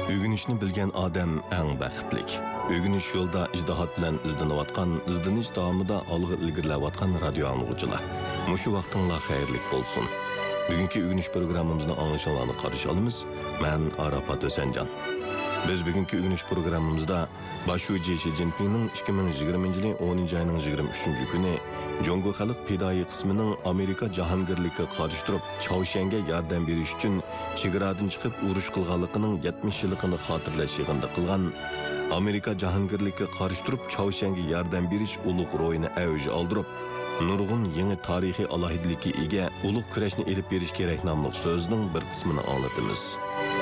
Ögünüşni bilgen adam eng baxtlik. Ögünüş yolda ijdihat bilan izlanayotgan, izlanish davomida olg'a ilgirlayotgan radio anglag'uchilar. Mushu vaqtinglar xayrlik bo'lsin. Bugungi ögünüş programmamizni anglashinglarni qarish olamiz. Men Arafat O'sanjon. Biz bugungi ögünüş programmamizda Başuji Xi Jinpingning 2020 yil 10 ayning 23 kuni Jongo xalq pidoi qismining Amerika jahongirligiga qarshi turib, Chaushanga yordam berish uchun chegaradan chiqib urush qilganligining 70 yilligini xotirlash yig'inida qilgan Amerika jahongirligiga qarshi turib Chaushanga yordam berish ulug' ro'yini avj oldirib, nurg'un yangi tarixiy alohidlikka ega ulug' kurashni elib berish kerak nomli so'zning bir qismini anglatamiz.